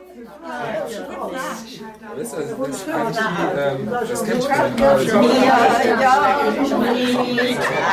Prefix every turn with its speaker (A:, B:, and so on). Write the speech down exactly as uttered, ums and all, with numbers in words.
A: Das, also, das, ähm, das kennt man.
B: Ja, ja,